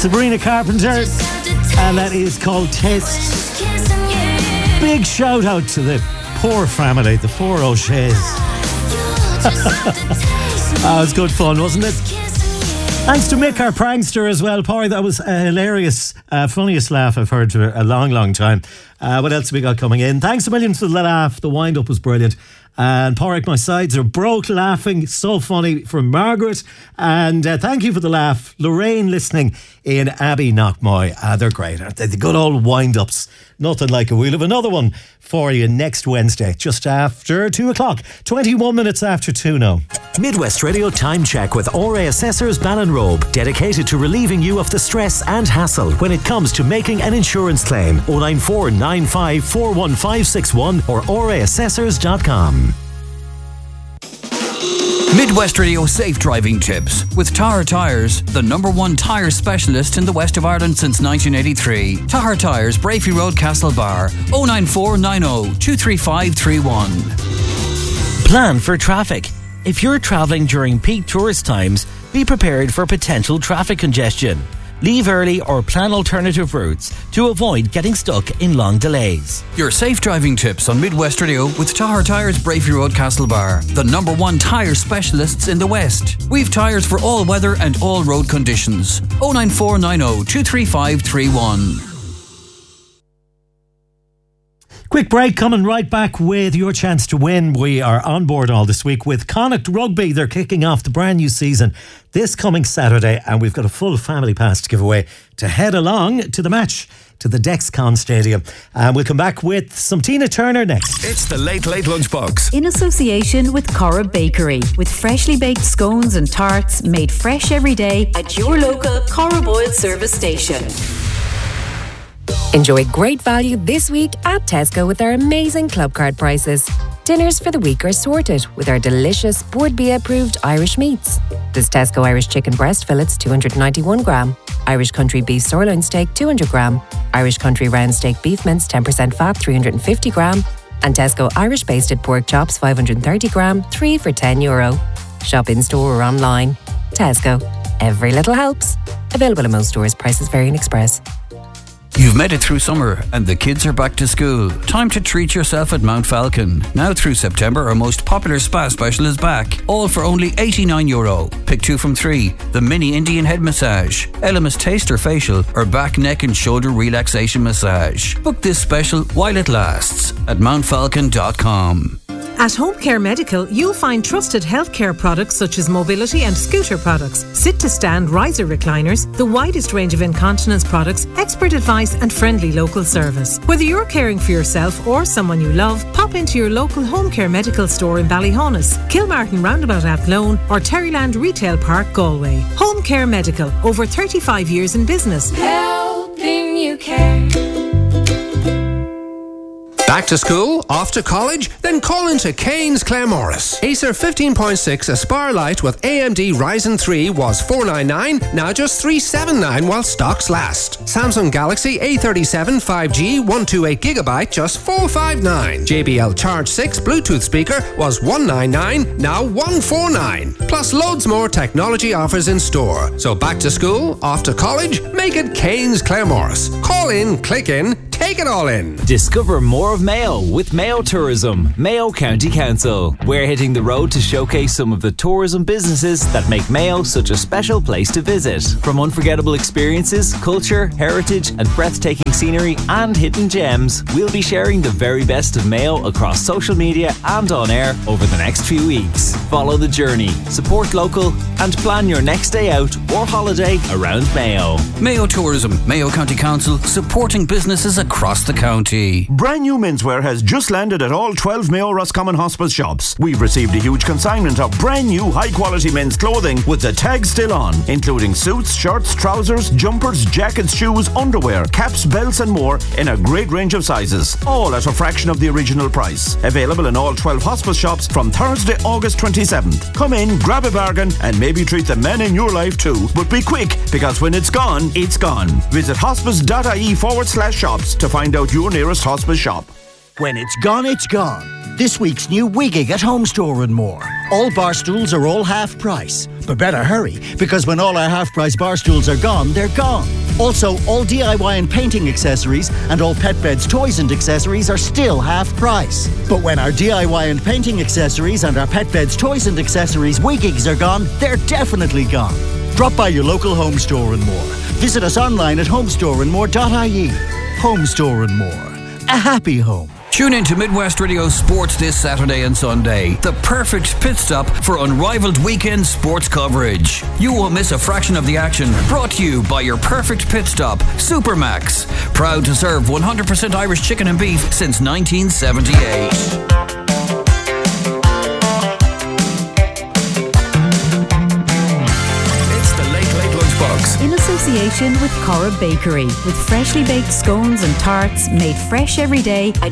Sabrina Carpenter, and that is called Test. Big shout out to the poor family, the four O'Sheas. That was good fun, wasn't it? Thanks to Mick, our prankster, as well. Porry, that was a hilarious, funniest laugh I've heard for a long, long time. What else have we got coming in? Thanks a million for the laugh. The wind-up was brilliant. And Porrick, my sides are broke laughing. So funny from Margaret. And thank you for the laugh. Lorraine listening in Abbey Knockmoy. They're great, aren't they? The good old wind-ups. Nothing like it. We'll have another one for you next Wednesday, just after 2 o'clock. 21 minutes after 2 now. Midwest Radio Time Check with RA Assessors Ballinrobe, dedicated to relieving you of the stress and hassle when it comes to making an insurance claim. 094 95 41561 or raassessors.com. Midwest Radio Safe Driving Tips with Tahar Tyres, the #1 tyre specialist in the west of Ireland since 1983. Tahar Tyres, Brafey Road, Castlebar, 09490 23531. Plan for traffic. If you're travelling during peak tourist times, be prepared for potential traffic congestion. Leave early or plan alternative routes to avoid getting stuck in long delays. Your safe driving tips on Midwest Radio with Tahar Tyres, Brafey Road, Castlebar, the #1 tyre specialists in the West. We've tyres for all weather and all road conditions. 09490 23531. Quick break, coming right back with your chance to win. We are on board all this week with Connacht Rugby. They're kicking off the brand new season this coming Saturday, and we've got a full family pass to give away to head along to the match to the Dexcon Stadium. And we'll come back with some Tina Turner next. It's the Late Late Lunchbox. In association with Corra Bakery, with freshly baked scones and tarts made fresh every day at your local Corra Boyle service station. Enjoy great value this week at Tesco with our amazing club card prices. Dinners for the week are sorted with our delicious Board B approved Irish meats. There's Tesco Irish chicken breast fillets 291 gram, Irish country beef sirloin steak 200 gram, Irish country round steak beef mince 10% fat 350 gram, and Tesco Irish basted pork chops 530 gram, 3 for €10. Shop in store or online. Tesco. Every little helps. Available in most stores. Prices vary in Express. You've made it through summer and the kids are back to school. Time to treat yourself at Mount Falcon. Now through September, our most popular spa special is back. All for only €89. Pick 2 from 3. The mini Indian head massage, Elemis taster facial, or back, neck and shoulder relaxation massage. Book this special while it lasts at mountfalcon.com. At Home Care Medical, you'll find trusted healthcare products such as mobility and scooter products, sit-to-stand riser recliners, the widest range of incontinence products, expert advice and friendly local service. Whether you're caring for yourself or someone you love, pop into your local Home Care Medical store in Ballyhonus, Kilmartin Roundabout Athlone or Terryland Retail Park, Galway. Home Care Medical, over 35 years in business. Helping you care. Back to school? Off to college? Then call into Kane's Claremorris. Acer 15.6 Aspire Lite with AMD Ryzen 3 was $499, now just $379 while stocks last. Samsung Galaxy A37 5G 128GB just $459. JBL Charge 6 Bluetooth speaker was $199, now $149. Plus loads more technology offers in store. So back to school? Off to college? Make it Kane's Claremorris. Call in, click in, take it all in. Discover more of Mayo with Mayo Tourism, Mayo County Council. We're hitting the road to showcase some of the tourism businesses that make Mayo such a special place to visit. From unforgettable experiences, culture, heritage and breathtaking scenery and hidden gems, we'll be sharing the very best of Mayo across social media and on air over the next few weeks. Follow the journey, support local and plan your next day out or holiday around Mayo. Mayo Tourism, Mayo County Council, supporting businesses across the county. Brand new menswear has just landed at all 12 Mayo Roscommon Hospice shops. We've received a huge consignment of brand new high quality men's clothing with the tag still on, including suits, shirts, trousers, jumpers, jackets, shoes, underwear, caps, belts and more in a great range of sizes, all at a fraction of the original price. Available in all 12 hospice shops from Thursday, August 27th. Come in, grab a bargain and maybe treat the men in your life too. But be quick, because when it's gone, it's gone. Visit hospice.ie/shops to find out your nearest hospice shop. When it's gone, it's gone. This week's new Wiggig at Home Store and More. All bar stools are all half price. But better hurry, because when all our half price bar stools are gone, they're gone. Also, all DIY and painting accessories and all pet beds, toys and accessories are still half price. But when our DIY and painting accessories and our pet beds, toys and accessories Wiggigs are gone, they're definitely gone. Drop by your local Home Store and More. Visit us online at homestoreandmore.ie. Home Store and More. A happy home. Tune in to Midwest Radio Sports this Saturday and Sunday. The perfect pit stop for unrivaled weekend sports coverage. You won't miss a fraction of the action. Brought to you by your perfect pit stop, Supermax. Proud to serve 100% Irish chicken and beef since 1978. In association with Cora Bakery, with freshly baked scones and tarts made fresh every day at